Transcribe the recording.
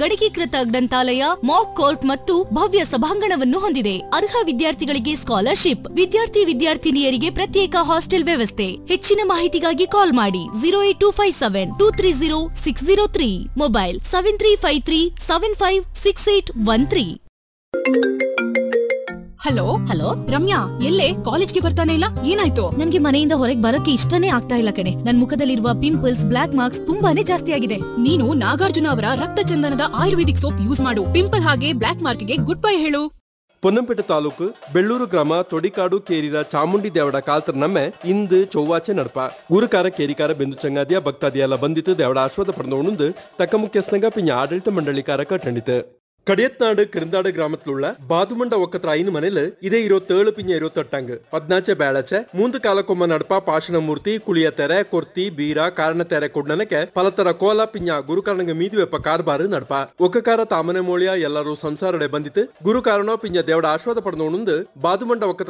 ಗಣಕೀಕೃತ ಗ್ರಂಥಾಲಯ, Mach court ಮತ್ತು ಭವ್ಯ ಸಭಾಂಗಣವನ್ನು ಹೊಂದಿದೆ. ಅರ್ಹ ವಿದ್ಯಾರ್ಥಿಗಳಿಗೆ ಸ್ಕಾಲರ್ಶಿಪ್, ವಿದ್ಯಾರ್ಥಿನಿಯರಿಗೆ ಪ್ರತ್ಯೇಕ ಹಾಸ್ಟೆಲ್ ವ್ಯವಸ್ಥೆ. ಹೆಚ್ಚಿನ ಮಾಹಿತಿಗಾಗಿ ಕಾಲ್ ಮಾಡಿ 08257230603. ಮೊಬೈಲ್ 7353756813. ಹಲೋ ರಮ್ಯಾ, ಎಲ್ಲೇ? ಕಾಲೇಜ್ಗೆ ಬರ್ತಾನೆ ಇಲ್ಲ, ಏನಾಯ್ತು? ನನ್ಗೆ ಮನೆಯಿಂದ ಹೊರಗೆ ಬರೋಕೆ ಇಷ್ಟನೇ ಆಗ್ತಾ ಇಲ್ಲ ಕಣೆ. ನನ್ ಮುಖದಲ್ಲಿರುವ ಪಿಂಪಲ್ಸ್, ಬ್ಲಾಕ್ ಮಾರ್ಕ್ಸ್ ತುಂಬಾನೇ ಜಾಸ್ತಿ ಆಗಿದೆ. ನೀನು ನಾಗಾರ್ಜುನ ಅವರ ರಕ್ತ ಚಂದನದ ಆಯುರ್ವೇದಿಕ್ ಸೋಪ್ ಯೂಸ್ ಮಾಡು. ಪಿಂಪಲ್ ಹಾಗೆ ಬ್ಲಾಕ್ ಮಾರ್ಕ್ಗೆ ಗುಡ್ ಬೈ ಹೇಳು. പൊന്നംപേട്ട താലൂക്ക് ಬೆಳ್ಳೂರು ಗ್ರಾಮ ತೊಡಿಕಾಡು ಕೇರಿರ ಚಾಮುಂಡಿ ದೇವಡ ಕಾಲ್ತರ ನಮ್ಮೆ ಇಂದು ಚೊವ್ವಾಚೆ ನಡಪ ಊರುಕಾರ ಕೇರಿಕಾರ ಬೆಂದು ಚಂಗಾದಿಯ ಭಕ್ತಾದಿಯೆಲ್ಲ ಬಂದಿತ್ತು ದೇವಡ ಆಶ್ವಾದ ಪಡೆದೋಣುಂದು ತಕ್ಕ ಮುಖ್ಯಸ್ಥಂಗ ಪಿಂಜ ಆಡಳಿತ ಮಂಡಳಿಕಾರ ಕಟ್ಟಣಿತು. ಕಡಿಯತ್ನಾಡು ಕಿರಂದಾಡು ಗ್ರಾಮത്തിലുള്ള ബാതുമണ്ട ഒക്കത്ര അയിന് മനയില് ഇതേ 27 പിഞ്ഞ 28 പതിനാച്ച് ബാളച്ച് 3 കാലക്കൊമ്മ നടപ്പ പാഷണമൂರ್ತಿ ಕುಳಿಯತೆರೆ ಕೊರ್ತಿ ಬೀರ ಕಾರಣತೆರೆ ಕೊಡ್ನನಕ್ಕೆ ಪಲತರ ಕೋಲ ಪಿಂಜ ಗುರುಕಾರಣಂಗ ಮೀದಿವೆಪ್ಪ ಕಾರ್ಬಾರು ನಡಪ ಒಕ್ಕಕಾರ ತಾಮನೆ ಮೋಳಿಯ ಎಲ್ಲರೂ ಸಂಸಾರಡೆ ಬಂದಿತ್ತು ಗುರುಕಾರಣೋ ಪಿಂಜ ದೇವಡ ಆಶ್ವಾದ ಪಡೆದೋಣುಂದು ಬಾದುಮಂಡ ಒಕ್ಕತ್ರ